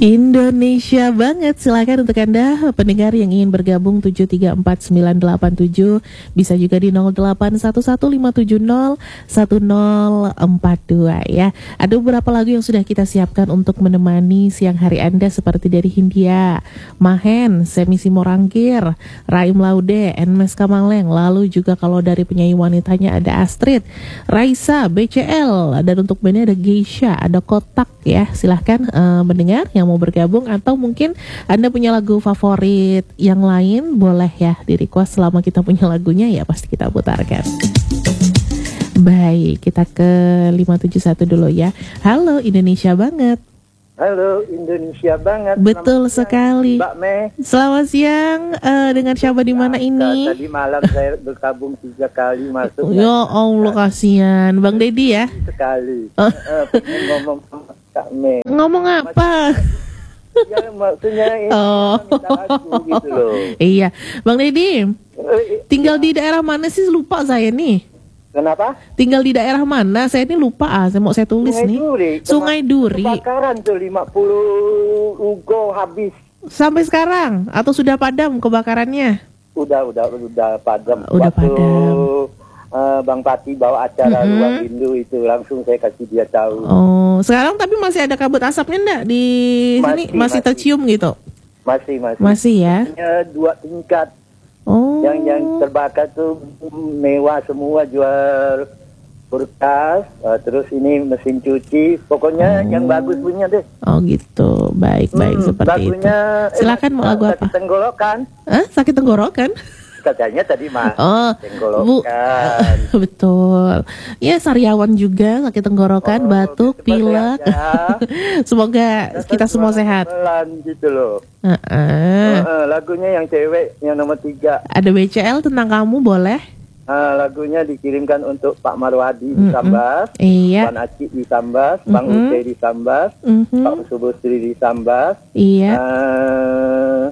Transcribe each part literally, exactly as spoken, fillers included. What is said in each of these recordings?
Indonesia banget. Silakan untuk Anda pendengar yang ingin bergabung tujuh tiga empat sembilan delapan tujuh, bisa juga di nol delapan satu satu lima tujuh nol satu nol empat dua ya. Ada beberapa lagu yang sudah kita siapkan untuk menemani siang hari Anda, seperti dari Hindia, Mahen, Semi Simorangkir, Raim Laude, Enmes Kamaleng. Lalu juga kalau dari penyanyi wanitanya ada Astrid, Raisa, B C L, dan untuk bandnya ada Geisha, ada Kotak ya. Silahkan uh, mendengar yang mau bergabung, atau mungkin Anda punya lagu favorit yang lain, boleh ya di request. Selama kita punya lagunya ya pasti kita putarkan. Baik, kita ke lima tujuh satu dulu ya. Halo Indonesia banget. Halo Indonesia banget. Betul Selamat sekali, siang, Mbak Mei. Selamat siang, uh, dengan siapa di mana ini? Tadi malam saya berkabung tiga kali masuk. Ya Allah, kasihan Bang Dedi ya. Sekali. Oh. Uh, pengen ngomong sama Kak Mei. Ngomong apa? Ya maksudnya ini Oh. minta lagu gitu loh. Iya, Bang Dedi, Eh, tinggal di daerah mana sih? Lupa saya nih. Kenapa? Tinggal di daerah mana? Saya ini lupa ah. Saya mau saya tulis Sungai nih. Duri. Sungai Duri. Kebakaran tuh lima puluh ugo habis. Sampai sekarang atau sudah padam kebakarannya? Udah udah udah padam. Udah Waktu padam. uh, Bang Pati bawa acara Mm-hmm. Ruang Rindu itu, langsung saya kasih dia tahu. Oh, sekarang tapi masih ada kabut asapnya enggak di sini? Masih, Masih masih. tercium gitu? Masih masih. Masih ya? Punya dua tingkat. Oh. Yang yang terbakar tuh mewah semua, jual berkas, uh, terus ini mesin cuci, pokoknya Oh. yang bagus punya deh. Oh gitu, baik baik Hmm, seperti lagunya, itu. Silakan eh, mau lagu sakit apa? tenggorokan, Hah? Sakit tenggorokan? katanya tadi mah. Oh, Bu. Tenggorokan. Betul. Ya, sariawan juga, sakit tenggorokan, Oh, batuk, gitu, pilek. sehat ya. Semoga kita semua sehat. Pelan gitu loh. Uh-uh. Uh, lagunya yang cewek yang nomor tiga. Ada B C L tentang kamu, boleh? Uh, lagunya dikirimkan untuk Pak Marwadi di Mm-mm. Sambas, Iya. Bang Aci di Sambas, Bang Mm-mm. Uce di Sambas, Mhm. Pak Subustri di Sambas, Iya. uh,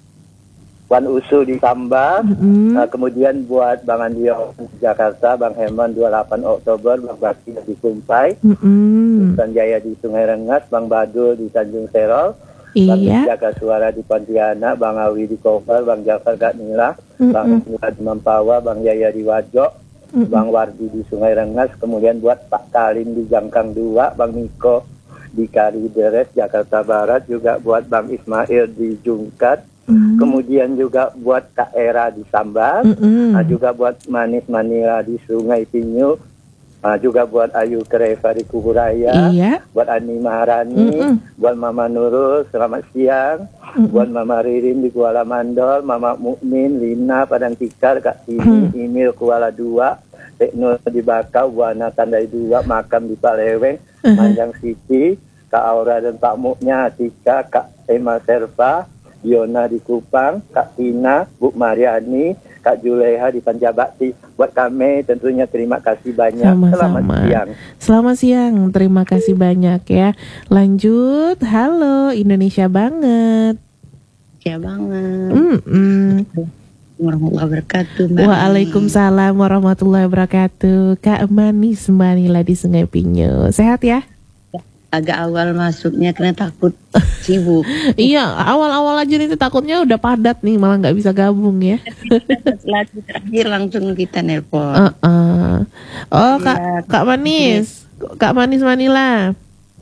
Wan Usu di Sambas, Mm-mm. uh, kemudian buat Bang Andio di Jakarta, Bang Herman dua puluh delapan Oktober, Bang Bakti di Kumpai, Mm-mm. Bang Jaya di Sungai Rengas, Bang Badul di Tanjung Serol, Bang Iya. Jaga Suara di Pontianak, Bang Awi di Koper, Bang Jafar Gatnila, Mm-mm. Bang Nila di Mampawa, Bang Yaya di Wajok, Mm-mm. Bang Wardi di Sungai Rengas, kemudian buat Pak Kalim di Jangkang dua, Bang Niko di Kalideres, Jakarta Barat, juga buat Bang Ismail di Jungkat, Mm. kemudian juga buat Kak Era di Sambas, Mm-mm. nah, juga buat Manis Manila di Sungai Pinyu, nah, juga buat Ayu Kereva di Kuburaya, Iya. buat Ani Maharani, Mm-mm. buat Mama Nurul, selamat siang, Mm-mm. buat Mama Ririn di Kuala Mandol, Mama Mukmin, Lina Padang Tikar, Kak Tini, Emil Kuala dua, Tekno di Bakau, Buana Tandai dua, Makam di Paleweng, Uh-huh. Manjang Siti, Kak Aura dan Pak Muknya, Atika, Kak Emma Serva, Diona di Kupang, Kak Tina, Bu Mariani, Kak Juleha di Panjabakti. Buat kami tentunya terima kasih banyak. Sama-sama. Selamat siang. Selamat siang, terima kasih banyak ya. Lanjut, halo Indonesia banget. Ya banget. Mm-mm. Warahmatullahi wabarakatuh. Mbak. Waalaikumsalam warahmatullahi wabarakatuh. Kak Manis Manila di Sungai Pinyu. Sehat ya? Agak awal masuknya karena takut sibuk. Iya, awal-awal aja nih takutnya udah padat nih, malah nggak bisa gabung ya. Lagu terakhir langsung kita nelpon. Uh-uh. Oh, Kak, Iya. Kak Manis, Kak Manis Manila.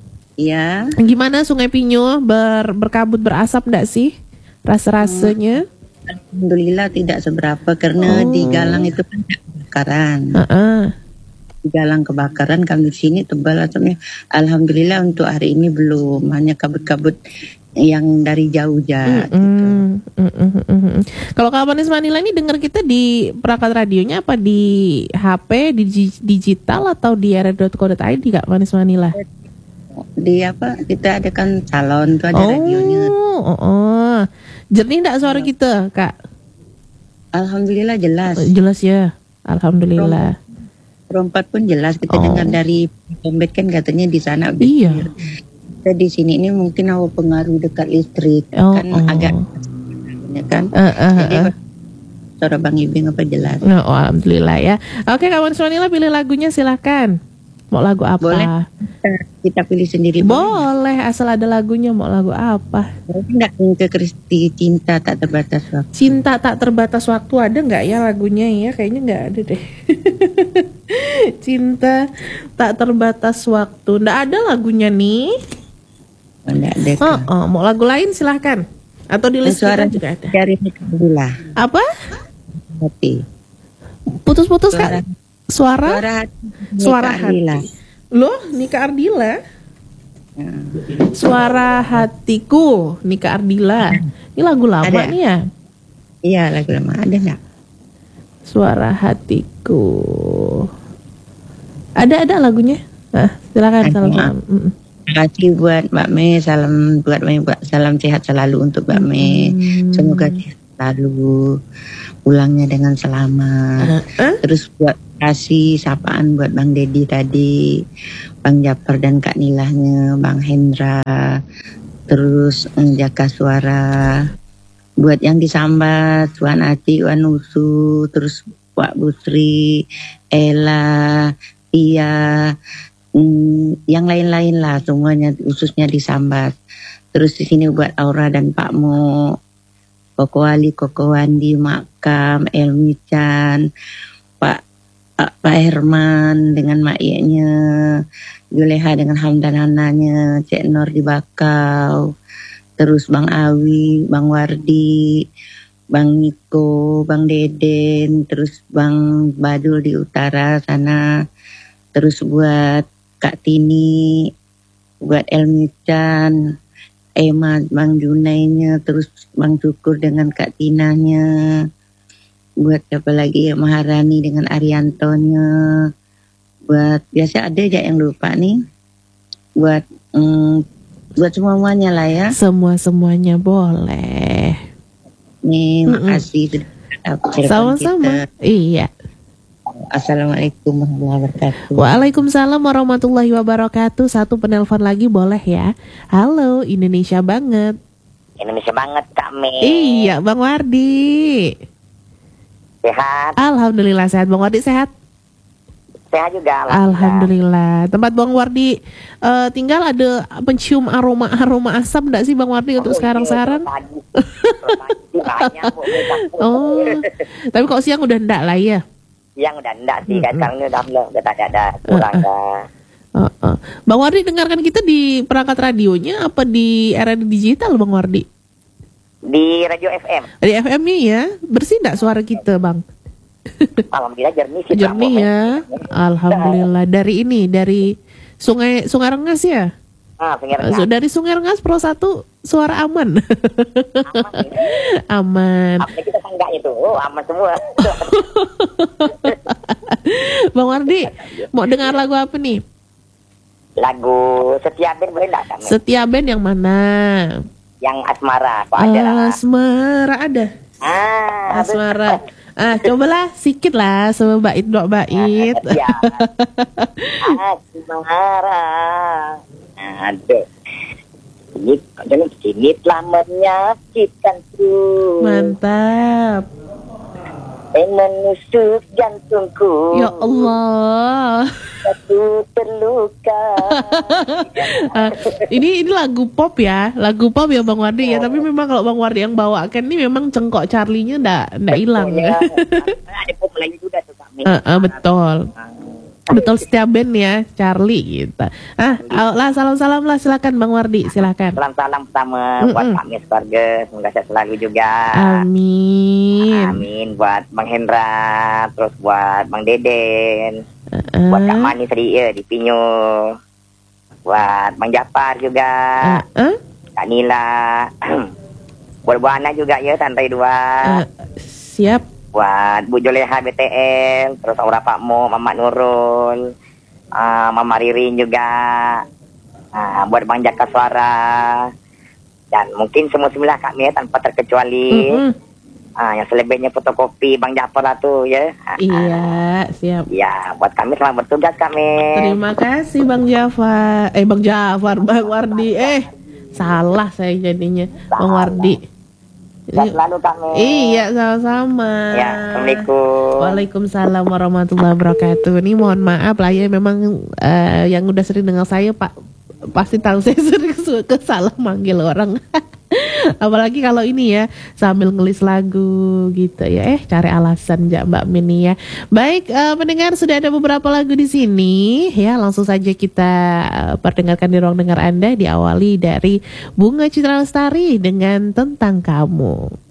Iya. Gimana Sungai Pinyu ber, berkabut berasap nggak sih rasa-rasanya? Alhamdulillah tidak seberapa karena Oh. di Galang itu kan ada kebakaran. Uh-uh. Di Galang kebakaran, kami di sini tebal asapnya. Alhamdulillah untuk hari ini belum, hanya kabut-kabut yang dari jauh ya. Gitu. Mm-mm, mm-mm, mm-mm. Kalau Kak Manis Manila ini dengar kita di perangkat radionya apa di H P, di digi- digital atau di r dot co dot i d Kak Manis Manila? Di apa? Kita ada kan salon tuh ada radionya. Oh, oh, oh. Jernih enggak suara kita, Kak? Alhamdulillah jelas. Jelas ya. Alhamdulillah. Perempat pun jelas kita Oh. dengar dari Dompet kan katanya di sana. Iya. Kita di sini ini mungkin awal pengaruh dekat listrik Oh, kan oh. agak ya kan. Uh, uh, Jadi uh. suara Bang Ibing apa jelas. Oh, alhamdulillah ya. Oke, Kak Manis Manila pilih lagunya silakan. Mau lagu apa? Boleh kita, kita pilih sendiri. Boleh, asal ada lagunya. Mau lagu apa? Enggak ke Kristi Cinta Tak Terbatas Waktu. Cinta Tak Terbatas Waktu ada nggak ya lagunya ya? Kayaknya nggak ada deh. Cinta Tak Terbatas Waktu. Nggak ada lagunya nih. Enggak ada. Oh, oh, mau lagu lain silahkan. Atau di list Suara kita juga ada. Cari Ardila. Apa? Hati. Putus-putus Suara, kan? Suara? suara hati. Suara Nika Ardila. hati. Loh, Nika Ardila. Hmm. Suara Hatiku, Nika Ardila. Ini lagu lama Ada. nih ya? Iya, lagu lama. Ada enggak? Suara Hatiku. Ada ada lagunya? Nah, silakan Ada. salam salam. Mm. Terima kasih buat Mbak Mei, salam buat Mei, buat salam sehat selalu untuk Mbak Mei. Hmm. Semoga sehat selalu, pulangnya dengan selamat. Uh, uh. Terus buat kasih sapaan buat Bang Dedi tadi, Bang Japar dan Kak Nilahnya, Bang Hendra, terus eh, Jaka Suara, buat yang disambat, Wan Ati, Wan Usu, terus Pak Busri, Ella, Tia, mm, yang lain-lain lah semuanya, khususnya disambat. Terus di sini buat Aura dan Pak Mo, Koko Ali, Koko Wandi, Makam, Elmi Chan, Pak Pak Herman dengan Mak Ieknya, Juleha dengan Hamdan Hananya, Cek Nur di Bakau, terus Bang Awi, Bang Wardi, Bang Niko, Bang Deden, terus Bang Badul di utara sana, terus buat Kak Tini, buat Elmi Chan, Emma, Bang Junainya, terus Bang Syukur dengan Kak Tinanya, buat siapa lagi ya, Maharani dengan Ariantonya, buat biasa ada aja yang lupa nih, buat mm, buat semuanya lah ya. Semua semuanya boleh. Nih, Mm-mm. makasih sudah telepon Sama-sama. kita. Iya. Assalamualaikum warahmatullahi wabarakatuh. Waalaikumsalam warahmatullahi wabarakatuh. Satu penelpon lagi boleh ya. Halo, Indonesia banget. Indonesia banget Kak Mei. Iya, Bang Wardi. Sehat, Alhamdulillah sehat. Bang Wardi sehat? sehat juga. Alhamdulillah. Tempat Bang Wardi eh, tinggal ada pencium aroma-aroma asam enggak sih Bang Wardi untuk sekarang-sekarang? Pagi, pagi banyak Bu. Oh. Tapi kok siang udah enggak lah ya? Yang udah enggak sih, Mm-mm. sekarang ini udah udah tak ada, ada kurang dah. Uh, uh. Bang Wardi dengarkan kita di perangkat radionya apa di era digital Bang Wardi? Di radio F M. Di F M-nya ya? Bersih enggak suara kita Bang? Alhamdulillah jernih sih. Jernih Pak, Bu. ya? Alhamdulillah. Dari ini, dari Sungai Sungai Rengas ya? Ah, pengen So, dari Sungai Rengas Pro satu suara aman. Aman. Apa kita sanggah itu? Oh, aman semua. Bang Wardi, mau dengar lagu apa nih? Lagu Setia Band boleh enggak Kak Mei? Setia Band yang mana? Yang Asmara, kok ada lah. Asmara ada. Ah, Asmara. Ah, cobalah sikit lah sama bait dok bait. Ya. Asmara. Aduh. Ini jangan sini telah menyakitkanku. Mantap. Dan menusuk jantungku. Ya Allah. Aku terluka. Ah, ini ini lagu pop ya, lagu pop ya Bang Wardi ya. Tapi memang kalau Bang Wardi yang bawakan ini memang cengkok Charlie-nya ndak ndak hilang ya. Ada pop Melayu juga tuh Kak Mei. Ah, ah, betul. Betul Setia Band ya, Charlie gitu. Ah, lah salam-salam lah silakan Bang Wardi, silakan. Salam-salam pertama buat Mm-mm. Kak Mei keluarga, semoga sehat selalu juga. Amin. Amin. Buat Bang Hendra, terus buat Bang Deden, Ah, buat Kak Mani tadi ya di Pinyo, buat Bang Japar juga, ah, ah, Kak Nila, buat Bu Ana juga ya santai dua, ah, siap. buat Bu Joleha B T L, terus Aura Pak Mo, Mama Nurul, ah, Mama Ririn juga, ah, buat Bang Jaka Suara, dan mungkin semua-semua kami ya tanpa terkecuali. Mm-mm. Ah, yang selebihnya fotokopi Bang Japar lah tuh ya. Ah, Iya, siap. ya, buat kami selamat bertugas kami. Terima kasih Bang Jafar. Eh Bang Jafar, Bang Wardi. Eh, salah saya jadinya. Bang Wardi. Sehat selalu Kak Min. Iya, sama-sama. Ya, Assalamualaikum. Waalaikumsalam warahmatullahi wabarakatuh. Ini mohon maaf lah ya, memang uh, yang udah sering dengar saya Pak pasti tahu saya sering suka salah manggil orang. Apalagi kalau ini ya sambil ngelis lagu gitu ya. Eh cari alasan ya Mbak Mini ya. Baik, uh, pendengar, sudah ada beberapa lagu di sini ya. Langsung saja kita uh, perdengarkan di ruang dengar Anda, diawali dari Bunga Citra Lestari dengan Tentang Kamu.